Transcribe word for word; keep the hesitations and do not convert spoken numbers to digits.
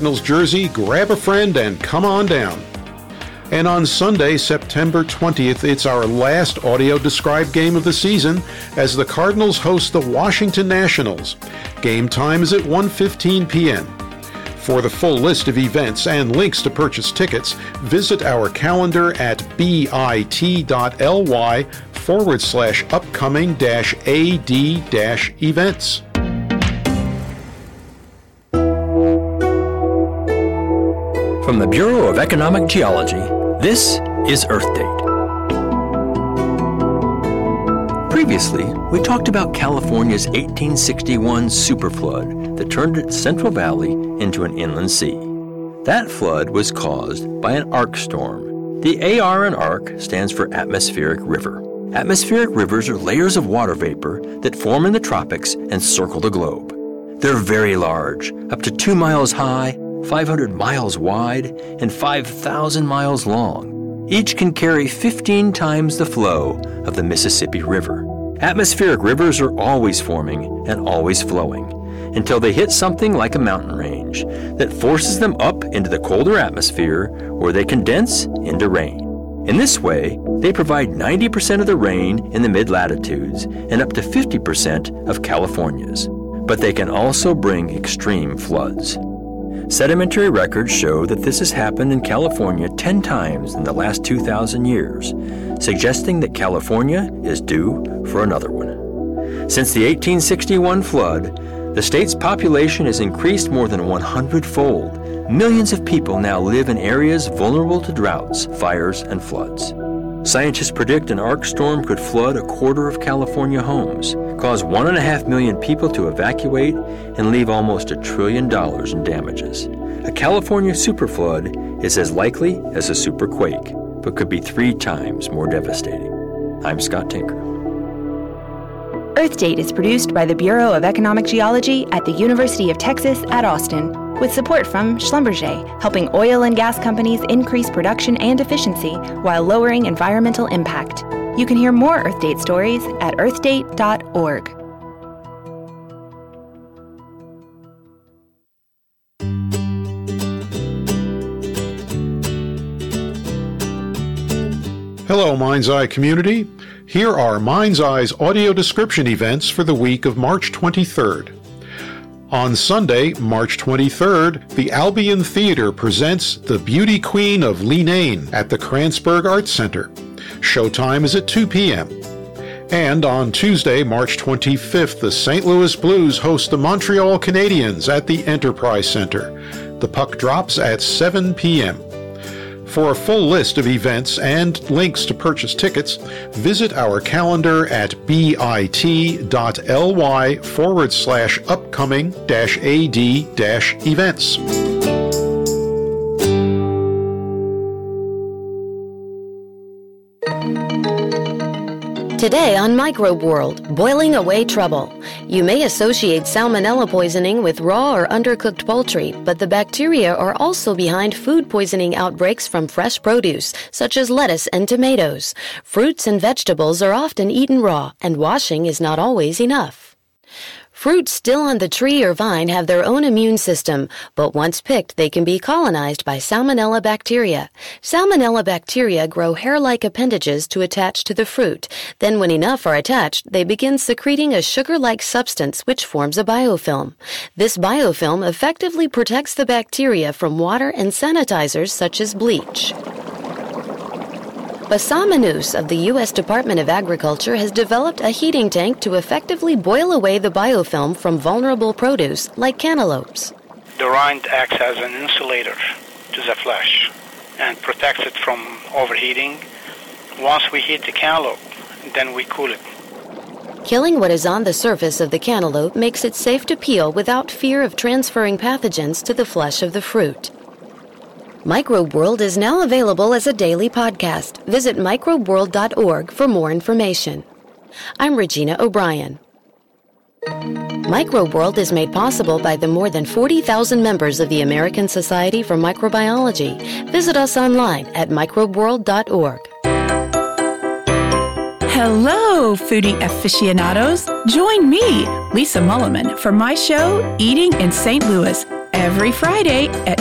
Cardinals jersey, grab a friend and come on down. And on Sunday, September twentieth, it's our last audio-described game of the season as the Cardinals host the Washington Nationals. Game time is at one fifteen p.m. For the full list of events and links to purchase tickets, visit our calendar at bit.ly forward slash upcoming dash AD dash events. From the Bureau of Economic Geology, this is Earth Date. Previously, we talked about California's eighteen sixty-one superflood that turned its Central Valley into an inland sea. That flood was caused by an arc storm. The A R in arc stands for atmospheric river. Atmospheric rivers are layers of water vapor that form in the tropics and circle the globe. They're very large, up to two miles high, five hundred miles wide, and five thousand miles long. Each can carry fifteen times the flow of the Mississippi River. Atmospheric rivers are always forming and always flowing until they hit something like a mountain range that forces them up into the colder atmosphere where they condense into rain. In this way, they provide ninety percent of the rain in the mid-latitudes and up to fifty percent of California's. But they can also bring extreme floods. Sedimentary records show that this has happened in California ten times in the last two thousand years, suggesting that California is due for another one. Since the eighteen sixty-one flood, the state's population has increased more than one hundred fold. Millions of people now live in areas vulnerable to droughts, fires, and floods. Scientists predict an arc storm could flood a quarter of California homes, cause one and a half million people to evacuate, and leave almost a trillion dollars in damages. A California superflood is as likely as a superquake, but could be three times more devastating. I'm Scott Tinker. Earth Date is produced by the Bureau of Economic Geology at the University of Texas at Austin, with support from Schlumberger, helping oil and gas companies increase production and efficiency while lowering environmental impact. You can hear more Earth Date stories at earth date dot org. Hello, Mind's Eye community. Here are Mind's Eye's audio description events for the week of March twenty-third. On Sunday, March twenty-third, the Albion Theater presents The Beauty Queen of Leenane at the Kranzberg Arts Center. Showtime is at two p.m. And on Tuesday, March twenty-fifth, the Saint Louis Blues host the Montreal Canadiens at the Enterprise Center. The puck drops at seven p.m. For a full list of events and links to purchase tickets, visit our calendar at bit.ly forward slash upcoming dash AD dash events. Today on Microbe World, boiling away trouble. You may associate salmonella poisoning with raw or undercooked poultry, but the bacteria are also behind food poisoning outbreaks from fresh produce, such as lettuce and tomatoes. Fruits and vegetables are often eaten raw, and washing is not always enough. Fruits still on the tree or vine have their own immune system, but once picked, they can be colonized by Salmonella bacteria. Salmonella bacteria grow hair-like appendages to attach to the fruit. Then when enough are attached, they begin secreting a sugar-like substance which forms a biofilm. This biofilm effectively protects the bacteria from water and sanitizers such as bleach. Bassam Manous of the U S Department of Agriculture has developed a heating tank to effectively boil away the biofilm from vulnerable produce like cantaloupes. The rind acts as an insulator to the flesh and protects it from overheating. Once we heat the cantaloupe, then we cool it. Killing what is on the surface of the cantaloupe makes it safe to peel without fear of transferring pathogens to the flesh of the fruit. Microbe World is now available as a daily podcast. Visit microbe world dot org for more information. I'm Regina O'Brien. Microbe World is made possible by the more than forty thousand members of the American Society for Microbiology. Visit us online at microbe world dot org. Hello, foodie aficionados. Join me, Lisa Mulliman, for my show, Eating in Saint Louis. every Friday at